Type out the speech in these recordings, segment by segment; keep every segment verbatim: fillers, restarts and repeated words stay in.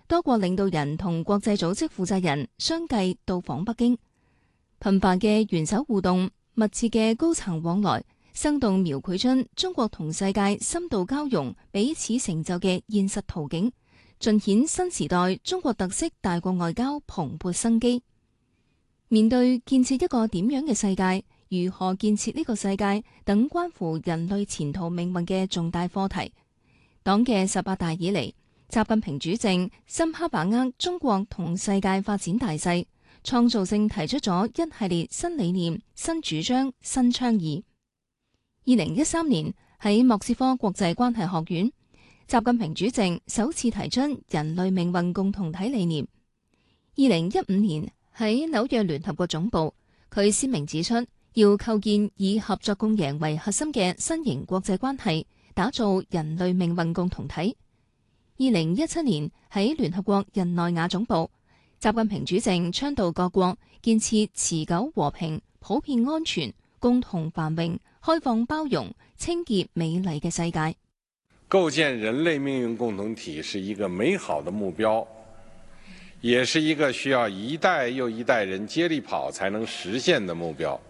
多國領導人同國際組織負責人相繼到訪北京，頻繁嘅元首互動、密切嘅高層往來，生動描繪出中國同世界深度交融、彼此成就嘅現實圖景，盡顯新時代中國特色大國外交蓬勃生機。面對建設一個點樣嘅世界、如何建設呢個世界等關乎人類前途命運嘅重大課題，黨嘅十八大以嚟，習近平主席深刻把握中國同世界發展大勢，創造性提出咗一系列新理念、新主張、新倡議。二零一三年喺莫斯科國際關係學院，習近平主席首次提出人類命運共同體理念。二零一五年喺紐約聯合國總部，佢鮮明指出要構建以合作共贏為核心嘅新型國際關係，打造人類命運共同體。二零一七年喺聯合國日內瓦總部，習近平主席倡導各國建設持久和平、普遍安全、共同繁榮、開放包容、清潔美麗嘅世界。 構建人類命運共同體是一個美好的目標，也是一個需要一代又一代人接力跑才能實現的目標。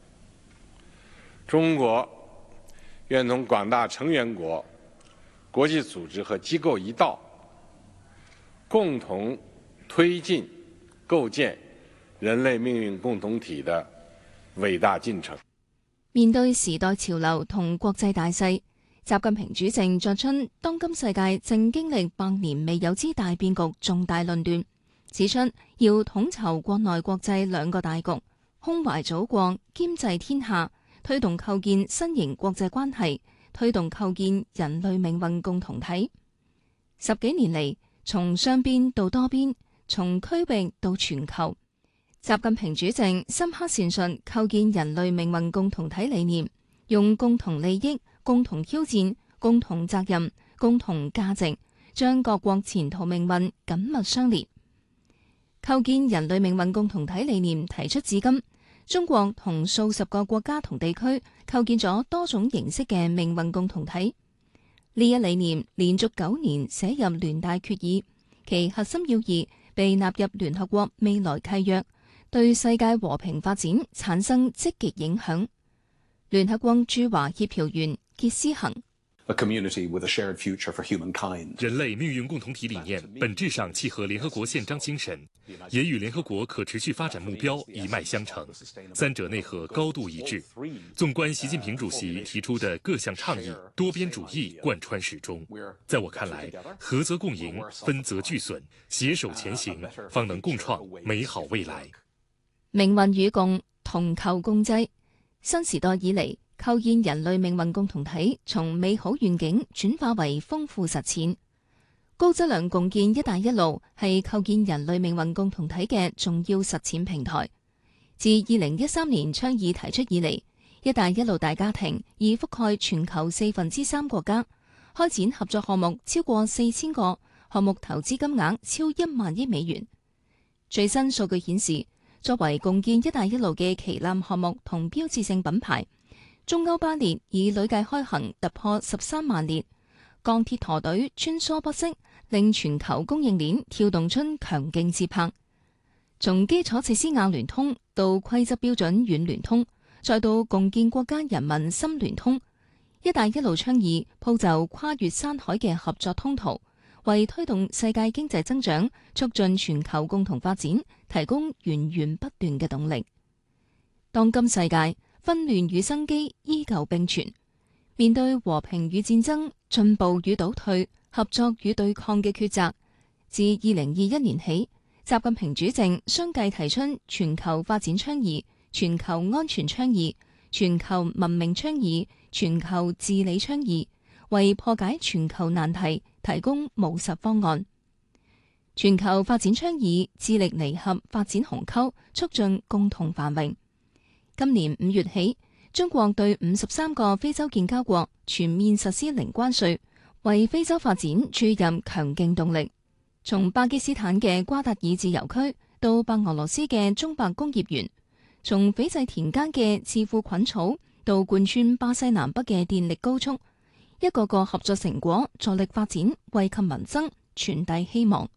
中國願同廣大成員國、國際組織和機構一道，共同推進構建人類命運共同體的偉大進程。 面對時代潮流同國際大勢，習近平主席作出當今世界正經歷百年未有之大變局重大論斷，指出要統籌國內國際兩個大局，胸懷祖國，兼濟天下，推動構建新型國際關係，推動構建人類命運共同體。十幾年嚟，從雙邊到多邊，從區域到全球，習近平主席深刻闡述構建人類命運共同體理念，用共同利益、共同挑戰、共同責任、共同價值，將各國前途命運緊密相連。構建人類命運共同體理念提出至今，中國同數十個國家同地區構建咗多種形式嘅命運共同體。呢一理念連續九年寫入聯大決議，其核心要義被納入聯合國未來契約，對世界和平發展產生積極影響。聯合國駐華協調員傑思恒。 A community with a shared future for humankind. 人類命運共同體理念本質上契合聯合國憲章精神，也與聯合國可持續發展目標一脈相承，三者內核高度一致。縱觀習近平主席提出的各項倡議，多邊主義貫穿始終。在我看來，合則共贏，分則俱損，攜手前行，方能共創美好未來。 命運與共，同構共濟。新時代以嚟，構建人類命運共同體，從美好願景轉化為豐富實踐。高質量共建“一帶一路”係構建人類命運共同體嘅重要實踐平台。自二零一三年倡議提出以嚟，“一帶一路”大家庭已覆蓋全球四分之三國家，開展合作項目超過四千個，項目投資金額超一萬億美元。最新數據顯示，作為共建“一帶一路”嘅旗艦項目同標誌性品牌，中歐巴列已累計開行突破十三萬列，鋼鐵駝隊穿梭不息，令全球供應鏈跳動出強勁節拍。從基礎設施硬聯通到規則標準軟聯通，再到共建國家人民心聯通，一帶一路倡議鋪就跨越山海嘅合作通途，為推動世界經濟增長、促進全球共同發展提供源源不斷嘅動力。當今世界，紛亂與生機依舊並存，面對和平與戰爭、進步與倒退、合作與對抗嘅抉擇，自二零二一年起，習近平主席相繼提出全球發展倡議、全球安全倡議、全球文明倡議、全球治理倡議，為破解全球難題提供務實方案。全球發展倡議致力彌合發展鴻溝，促進共同繁榮。今年五月起，中國對五十三個非洲建交國全面實施零關稅，為非洲發展注入強勁動力。從巴基斯坦嘅瓜達爾自由區到白俄羅斯嘅中白工業園，從斐濟田間嘅智庫菌草到貫穿巴西南北嘅電力高速，一個個合作成果助力發展，惠及民生，傳遞希望。